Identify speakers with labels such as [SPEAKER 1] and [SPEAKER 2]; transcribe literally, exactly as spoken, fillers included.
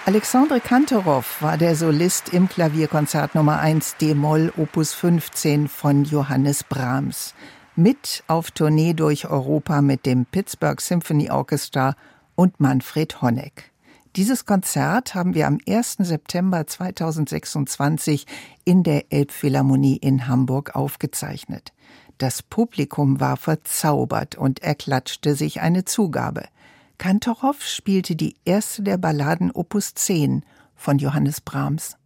[SPEAKER 1] Alexandre Kantorov war der Solist im Klavierkonzert Nummer eins d-Moll Opus fünfzehn von Johannes Brahms. Mit auf Tournee durch Europa mit dem Pittsburgh Symphony Orchestra und Manfred Honeck. Dieses Konzert haben wir am ersten September zweitausendsechsundzwanzig in der Elbphilharmonie in Hamburg aufgezeichnet. Das Publikum war verzaubert und er klatschte sich eine Zugabe. Kantorov spielte die erste der Balladen Opus zehn von Johannes Brahms.